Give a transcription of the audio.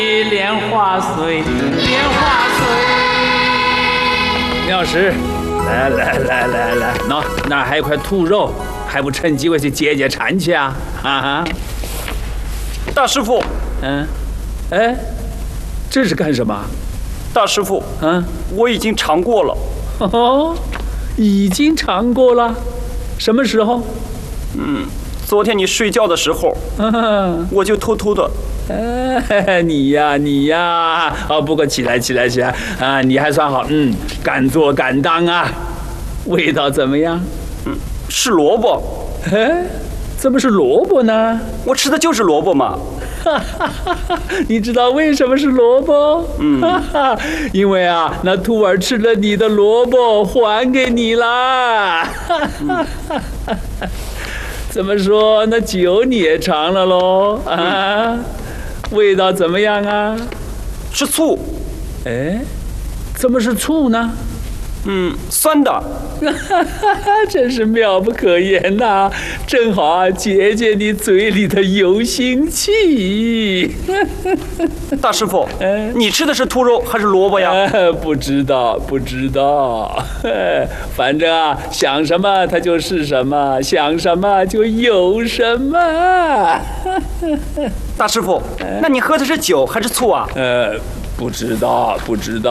莲花碎，莲花碎。妙石，来，那儿还有块兔肉，还不趁机会去解解馋去啊？啊！ 大师傅， 哎，这是干什么？ 大师傅，我已经尝过了。 哦，已经尝过了，什么时候？ 昨天你睡觉的时候，我就偷偷的。 你呀，不过起来啊，你还算好，敢做敢当啊。味道怎么样？ 是萝卜。 怎么是萝卜呢？ 我吃的就是萝卜嘛。 你知道为什么是萝卜？因为啊，那兔儿吃了你的萝卜，还给你啦。怎么说？那酒你也尝了喽？味道怎么样啊？ 是醋。 怎么是醋呢？ 酸的。 真是妙不可言呐！正好啊，解解你嘴里的油腥气。 大师傅，你吃的是兔肉还是萝卜呀？ 不知道。反正啊，想什么它就是什么，想什么就有什么。 大师傅，那你喝的是酒还是醋啊？ 不知道。